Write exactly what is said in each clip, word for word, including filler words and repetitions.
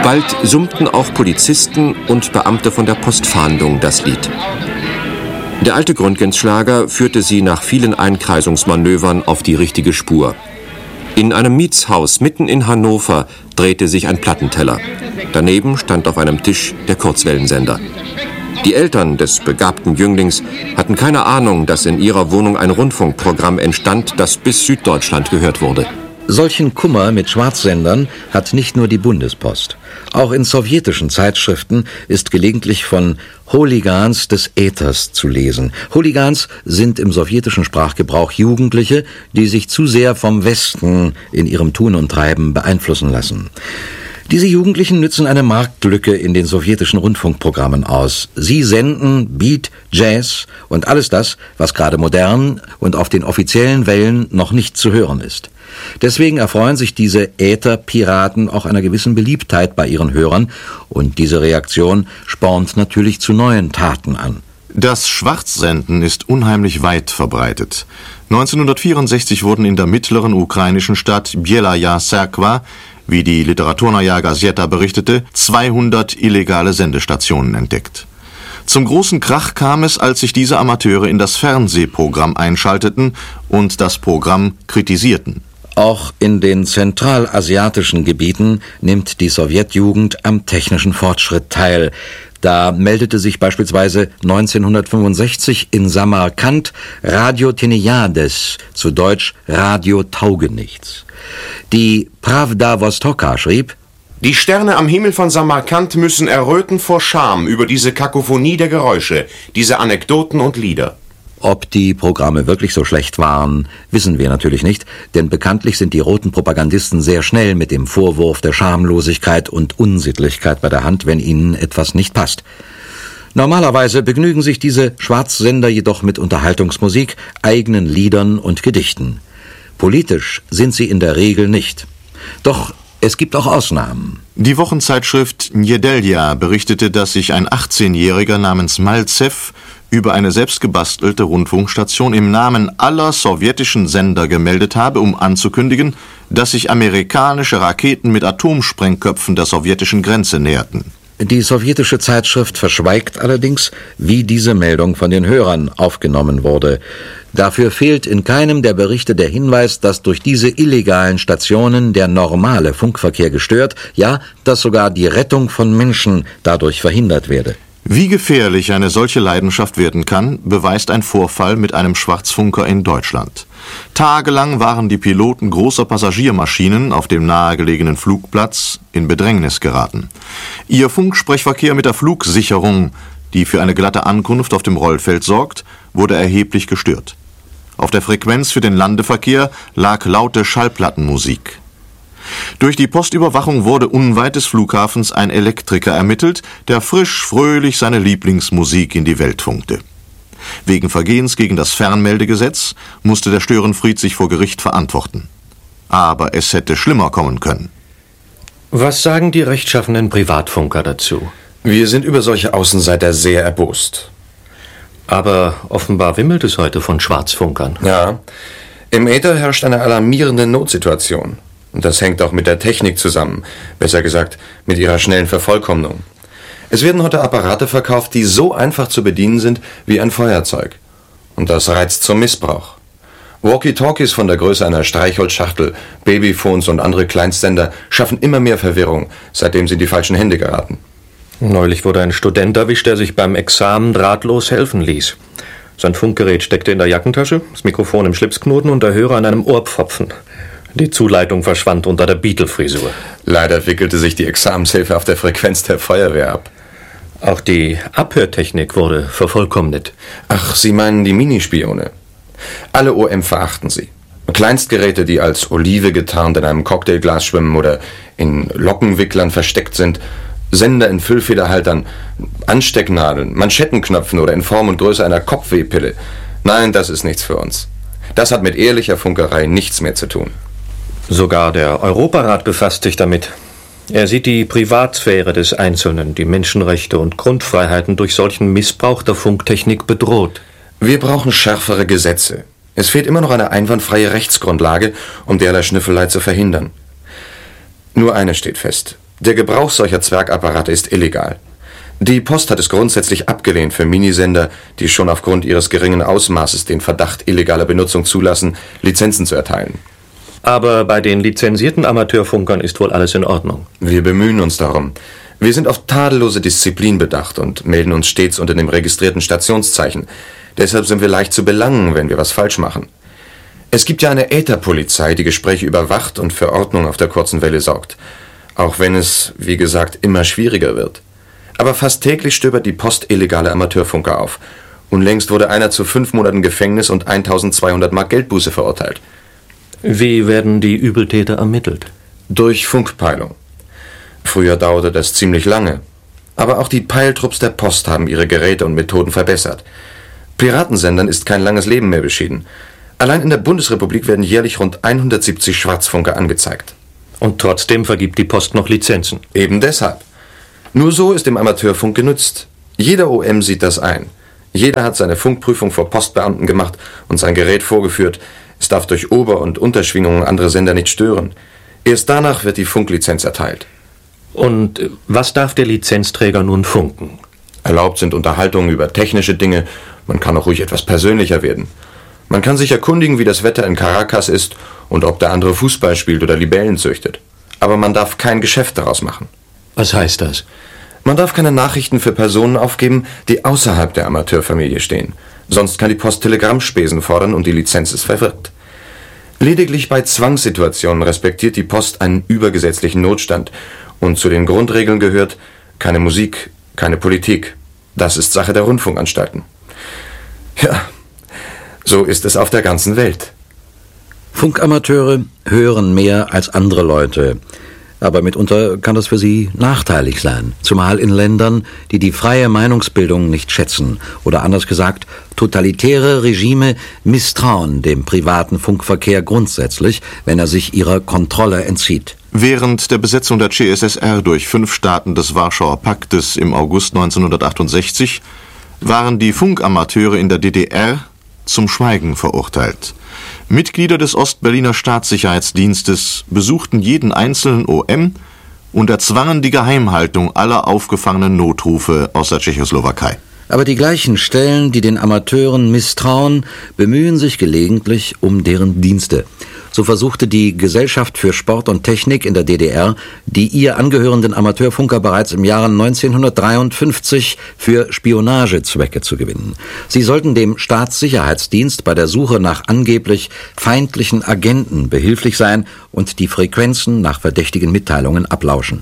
Bald summten auch Polizisten und Beamte von der Postfahndung das Lied. Der alte Gründgens-Schlager führte sie nach vielen Einkreisungsmanövern auf die richtige Spur. In einem Mietshaus mitten in Hannover drehte sich ein Plattenteller. Daneben stand auf einem Tisch der Kurzwellensender. Die Eltern des begabten Jünglings hatten keine Ahnung, dass in ihrer Wohnung ein Rundfunkprogramm entstand, das bis Süddeutschland gehört wurde. Solchen Kummer mit Schwarzsendern hat nicht nur die Bundespost. Auch in sowjetischen Zeitschriften ist gelegentlich von Hooligans des Äthers zu lesen. Hooligans sind im sowjetischen Sprachgebrauch Jugendliche, die sich zu sehr vom Westen in ihrem Tun und Treiben beeinflussen lassen. Diese Jugendlichen nützen eine Marktlücke in den sowjetischen Rundfunkprogrammen aus. Sie senden Beat, Jazz und alles das, was gerade modern und auf den offiziellen Wellen noch nicht zu hören ist. Deswegen erfreuen sich diese Ätherpiraten auch einer gewissen Beliebtheit bei ihren Hörern, und diese Reaktion spornt natürlich zu neuen Taten an. Das Schwarzsenden ist unheimlich weit verbreitet. neunzehnhundertvierundsechzig wurden in der mittleren ukrainischen Stadt Bielaya Serkwa, wie die Literaturnaja Gazeta berichtete, zweihundert illegale Sendestationen entdeckt. Zum großen Krach kam es, als sich diese Amateure in das Fernsehprogramm einschalteten und das Programm kritisierten. Auch in den zentralasiatischen Gebieten nimmt die Sowjetjugend am technischen Fortschritt teil. Da meldete sich beispielsweise neunzehnhundertfünfundsechzig in Samarkand Radio Teniades, zu Deutsch Radio Taugenichts. Die Pravda Vostoka schrieb: Die Sterne am Himmel von Samarkand müssen erröten vor Scham über diese Kakophonie der Geräusche, diese Anekdoten und Lieder. Ob die Programme wirklich so schlecht waren, wissen wir natürlich nicht, denn bekanntlich sind die roten Propagandisten sehr schnell mit dem Vorwurf der Schamlosigkeit und Unsittlichkeit bei der Hand, wenn ihnen etwas nicht passt. Normalerweise begnügen sich diese Schwarzsender jedoch mit Unterhaltungsmusik, eigenen Liedern und Gedichten. Politisch sind sie in der Regel nicht. Doch es gibt auch Ausnahmen. Die Wochenzeitschrift Nedelja berichtete, dass sich ein achtzehnjähriger namens Malzew über eine selbstgebastelte Rundfunkstation im Namen aller sowjetischen Sender gemeldet habe, um anzukündigen, dass sich amerikanische Raketen mit Atomsprengköpfen der sowjetischen Grenze näherten. Die sowjetische Zeitschrift verschweigt allerdings, wie diese Meldung von den Hörern aufgenommen wurde. Dafür fehlt in keinem der Berichte der Hinweis, dass durch diese illegalen Stationen der normale Funkverkehr gestört, ja, dass sogar die Rettung von Menschen dadurch verhindert werde. Wie gefährlich eine solche Leidenschaft werden kann, beweist ein Vorfall mit einem Schwarzfunker in Deutschland. Tagelang waren die Piloten großer Passagiermaschinen auf dem nahegelegenen Flugplatz in Bedrängnis geraten. Ihr Funksprechverkehr mit der Flugsicherung, die für eine glatte Ankunft auf dem Rollfeld sorgt, wurde erheblich gestört. Auf der Frequenz für den Landeverkehr lag laute Schallplattenmusik. Durch die Postüberwachung wurde unweit des Flughafens ein Elektriker ermittelt, der frisch, fröhlich seine Lieblingsmusik in die Welt funkte. Wegen Vergehens gegen das Fernmeldegesetz musste der Störenfried sich vor Gericht verantworten. Aber es hätte schlimmer kommen können. Was sagen die rechtschaffenen Privatfunker dazu? Wir sind über solche Außenseiter sehr erbost. Aber offenbar wimmelt es heute von Schwarzfunkern. Ja, im Äther herrscht eine alarmierende Notsituation. Und das hängt auch mit der Technik zusammen, besser gesagt mit ihrer schnellen Vervollkommnung. Es werden heute Apparate verkauft, die so einfach zu bedienen sind wie ein Feuerzeug. Und das reizt zum Missbrauch. Walkie-Talkies von der Größe einer Streichholzschachtel, Babyphones und andere Kleinstsender schaffen immer mehr Verwirrung, seitdem sie in die falschen Hände geraten. Neulich wurde ein Student erwischt, der sich beim Examen drahtlos helfen ließ. Sein Funkgerät steckte in der Jackentasche, das Mikrofon im Schlipsknoten und der Hörer an einem Ohrpfropfen. Die Zuleitung verschwand unter der Beatle-Frisur. Leider wickelte sich die Examenshilfe auf der Frequenz der Feuerwehr ab. Auch die Abhörtechnik wurde vervollkommnet. Ach, Sie meinen die Minispione? Alle O M verachten sie. Kleinstgeräte, die als Olive getarnt in einem Cocktailglas schwimmen oder in Lockenwicklern versteckt sind, Sender in Füllfederhaltern, Anstecknadeln, Manschettenknöpfen oder in Form und Größe einer Kopfwehpille. Nein, das ist nichts für uns. Das hat mit ehrlicher Funkerei nichts mehr zu tun. Sogar der Europarat befasst sich damit. Er sieht die Privatsphäre des Einzelnen, die Menschenrechte und Grundfreiheiten durch solchen Missbrauch der Funktechnik bedroht. Wir brauchen schärfere Gesetze. Es fehlt immer noch eine einwandfreie Rechtsgrundlage, um derlei Schnüffelei zu verhindern. Nur eines steht fest. Der Gebrauch solcher Zwergapparate ist illegal. Die Post hat es grundsätzlich abgelehnt, für Minisender, die schon aufgrund ihres geringen Ausmaßes den Verdacht illegaler Benutzung zulassen, Lizenzen zu erteilen. Aber bei den lizenzierten Amateurfunkern ist wohl alles in Ordnung. Wir bemühen uns darum. Wir sind auf tadellose Disziplin bedacht und melden uns stets unter dem registrierten Stationszeichen. Deshalb sind wir leicht zu belangen, wenn wir was falsch machen. Es gibt ja eine Ätherpolizei, die Gespräche überwacht und für Ordnung auf der kurzen Welle sorgt. Auch wenn es, wie gesagt, immer schwieriger wird. Aber fast täglich stöbert die Post illegale Amateurfunker auf. Unlängst wurde einer zu fünf Monaten Gefängnis und eintausendzweihundert Mark Geldbuße verurteilt. Wie werden die Übeltäter ermittelt? Durch Funkpeilung. Früher dauerte das ziemlich lange. Aber auch die Peiltrupps der Post haben ihre Geräte und Methoden verbessert. Piratensendern ist kein langes Leben mehr beschieden. Allein in der Bundesrepublik werden jährlich rund hundertsiebzig Schwarzfunker angezeigt. Und trotzdem vergibt die Post noch Lizenzen. Eben deshalb. Nur so ist dem Amateurfunk genützt. Jeder O M sieht das ein. Jeder hat seine Funkprüfung vor Postbeamten gemacht und sein Gerät vorgeführt. Es darf durch Ober- und Unterschwingungen andere Sender nicht stören. Erst danach wird die Funklizenz erteilt. Und was darf der Lizenzträger nun funken? Erlaubt sind Unterhaltungen über technische Dinge. Man kann auch ruhig etwas persönlicher werden. Man kann sich erkundigen, wie das Wetter in Caracas ist und ob der andere Fußball spielt oder Libellen züchtet. Aber man darf kein Geschäft daraus machen. Was heißt das? Man darf keine Nachrichten für Personen aufgeben, die außerhalb der Amateurfamilie stehen. Sonst kann die Post Telegrammspesen fordern und die Lizenz ist verwirrt. Lediglich bei Zwangssituationen respektiert die Post einen übergesetzlichen Notstand. Und zu den Grundregeln gehört keine Musik, keine Politik. Das ist Sache der Rundfunkanstalten. Ja, so ist es auf der ganzen Welt. Funkamateure hören mehr als andere Leute. Aber mitunter kann das für sie nachteilig sein, zumal in Ländern, die die freie Meinungsbildung nicht schätzen. Oder anders gesagt, totalitäre Regime misstrauen dem privaten Funkverkehr grundsätzlich, wenn er sich ihrer Kontrolle entzieht. Während der Besetzung der C S S R durch fünf Staaten des Warschauer Paktes im August neunzehnhundertachtundsechzig waren die Funkamateure in der D D R zum Schweigen verurteilt. Mitglieder des Ostberliner Staatssicherheitsdienstes besuchten jeden einzelnen O M und erzwangen die Geheimhaltung aller aufgefangenen Notrufe aus der Tschechoslowakei. Aber die gleichen Stellen, die den Amateuren misstrauen, bemühen sich gelegentlich um deren Dienste. So versuchte die Gesellschaft für Sport und Technik in der D D R, die ihr angehörenden Amateurfunker bereits im Jahre neunzehnhundertdreiundfünfzig für Spionagezwecke zu gewinnen. Sie sollten dem Staatssicherheitsdienst bei der Suche nach angeblich feindlichen Agenten behilflich sein und die Frequenzen nach verdächtigen Mitteilungen ablauschen.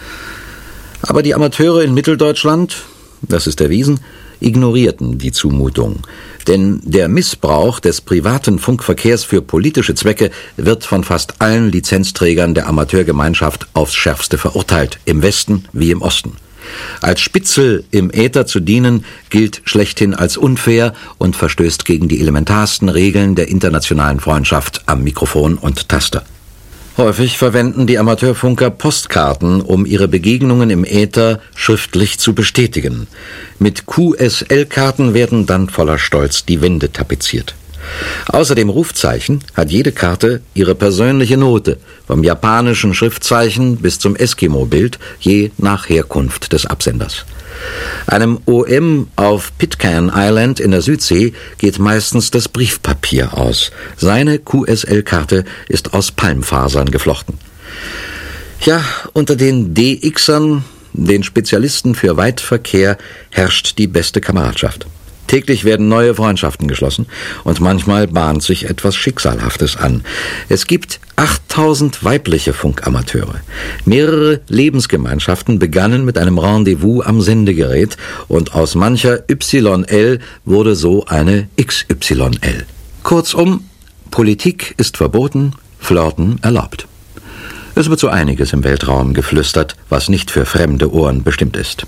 Aber die Amateure in Mitteldeutschland, das ist erwiesen, ignorierten die Zumutung. Denn der Missbrauch des privaten Funkverkehrs für politische Zwecke wird von fast allen Lizenzträgern der Amateurgemeinschaft aufs Schärfste verurteilt, im Westen wie im Osten. Als Spitzel im Äther zu dienen, gilt schlechthin als unfair und verstößt gegen die elementarsten Regeln der internationalen Freundschaft am Mikrofon und Taster. Häufig verwenden die Amateurfunker Postkarten, um ihre Begegnungen im Äther schriftlich zu bestätigen. Mit Q S L-Karten werden dann voller Stolz die Wände tapeziert. Außer dem Rufzeichen hat jede Karte ihre persönliche Note, vom japanischen Schriftzeichen bis zum Eskimo-Bild, je nach Herkunft des Absenders. Einem O M auf Pitcairn Island in der Südsee geht meistens das Briefpapier aus. Seine Q S L-Karte ist aus Palmfasern geflochten. Ja, unter den D Xern, den Spezialisten für Weitverkehr, herrscht die beste Kameradschaft. Täglich werden neue Freundschaften geschlossen und manchmal bahnt sich etwas Schicksalhaftes an. Es gibt achttausend weibliche Funkamateure. Mehrere Lebensgemeinschaften begannen mit einem Rendezvous am Sendegerät und aus mancher Y L wurde so eine X Y L. Kurzum, Politik ist verboten, Flirten erlaubt. Es wird so einiges im Weltraum geflüstert, was nicht für fremde Ohren bestimmt ist.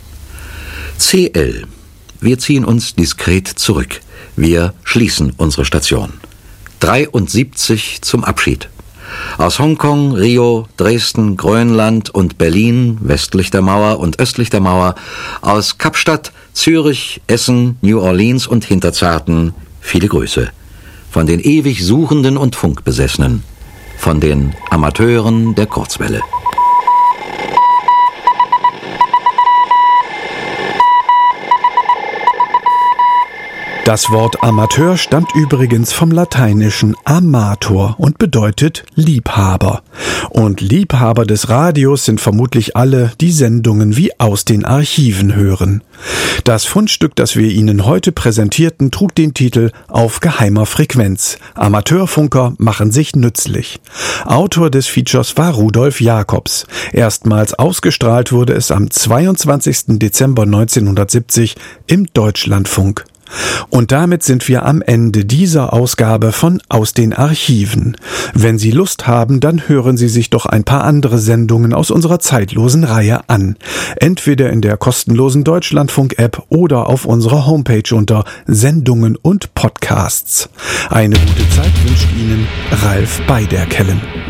C L. Wir ziehen uns diskret zurück. Wir schließen unsere Station. dreiundsiebzig zum Abschied. Aus Hongkong, Rio, Dresden, Grönland und Berlin, westlich der Mauer und östlich der Mauer, aus Kapstadt, Zürich, Essen, New Orleans und Hinterzarten, viele Grüße. Von den ewig Suchenden und Funkbesessenen. Von den Amateuren der Kurzwelle. Das Wort Amateur stammt übrigens vom lateinischen Amator und bedeutet Liebhaber. Und Liebhaber des Radios sind vermutlich alle, die Sendungen wie aus den Archiven hören. Das Fundstück, das wir Ihnen heute präsentierten, trug den Titel Auf geheimer Frequenz. Amateurfunker machen sich nützlich. Autor des Features war Rudolf Jakobs. Erstmals ausgestrahlt wurde es am zweiundzwanzigsten Dezember neunzehnhundertsiebzig im Deutschlandfunk. Und damit sind wir am Ende dieser Ausgabe von Aus den Archiven. Wenn Sie Lust haben, dann hören Sie sich doch ein paar andere Sendungen aus unserer zeitlosen Reihe an. Entweder in der kostenlosen Deutschlandfunk-App oder auf unserer Homepage unter Sendungen und Podcasts. Eine gute Zeit wünscht Ihnen Ralf Beiderkellen.